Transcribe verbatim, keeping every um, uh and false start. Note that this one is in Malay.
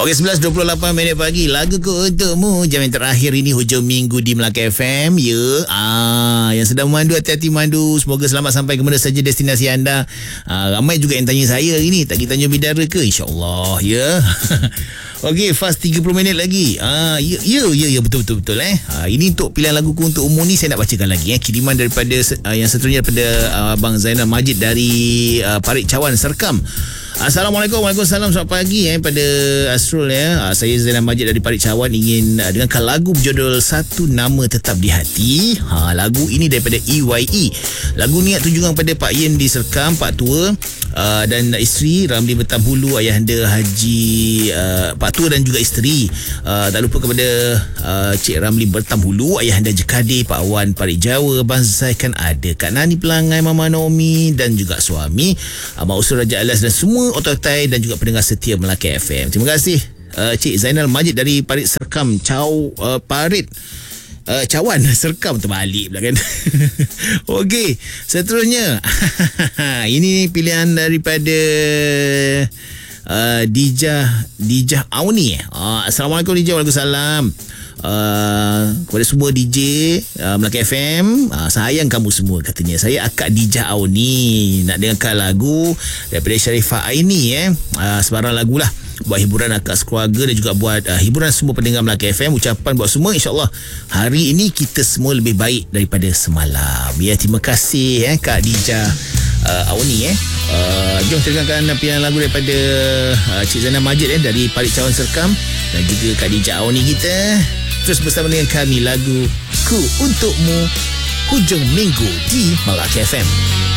Okey, sebelas dua puluh lapan minit pagi. Laguku untukmu, jam yang terakhir ini hujung minggu di Melaka F M. Ya, ah, yang sedang memandu, hati-hati mandu. Semoga selamat sampai ke mana saja destinasi anda. ah, Ramai juga yang tanya saya ini, tak kita Tanjung Bidara ke? InsyaAllah, ya. Okey, fast tiga puluh minit lagi. Ah, ya, ya, ya, ya betul-betul betul eh. Ah, ini untuk pilihan laguku untuk umur ni saya nak bacakan lagi eh. Kiriman daripada uh, yang seterusnya daripada uh, Abang Zainal Majid dari uh, Parit Cawan, Serkam. Assalamualaikum. Waalaikumsalam. Selamat pagi eh pada Asrul ya. Uh, saya Zainal Majid dari Parit Cawan ingin uh, dengarkan lagu berjudul Satu Nama Tetap di Hati. Ha, lagu ini daripada E Y E. Lagu ni tunjungan pada Pak Yen di Serkam, Pak Tua uh, dan isteri Ramli Bertambulu, ayahanda Haji uh, Pak Tua dan juga isteri. Uh, tak lupa kepada uh, Cik Ramli Bertambulu, ayahanda Jekadir, Pak Wan Parit Jawa, Banzai kan ada, Kak Nani Pelangai, Mama Naomi dan juga suami Abang Usul Raja Alas dan semua ototai dan juga pendengar setia Melaka F M. Terima kasih uh, Cik Zainal Majid dari Parit Serkam, Caw uh, Parit uh, Cawan Serkam, terbalik pula kan. Okey, seterusnya ini pilihan daripada uh, Dijah Dijah Auni. uh, Assalamualaikum Dijah. Waalaikumsalam. Uh, kepada semua D J uh, Melaka F M, uh, sayang kamu semua katanya. Saya Akak Dijah Auni nak dengarkan lagu daripada Sharifah Aini eh. uh, Sebarang lagu lah buat hiburan akak sekeluarga dan juga buat uh, hiburan semua pendengar Melaka F M. Ucapan buat semua, insyaAllah hari ini kita semua lebih baik daripada semalam ya. Terima kasih eh Kak Dijah uh, Auni eh. Uh, jom kita dengarkan pilihan lagu daripada uh, Cik Zainal Majid eh dari Parit Cawan Serkam dan juga Kak Dijah Auni kita. Terus bersama dengan kami, lagu Ku Untukmu hujung minggu di Melaka F M.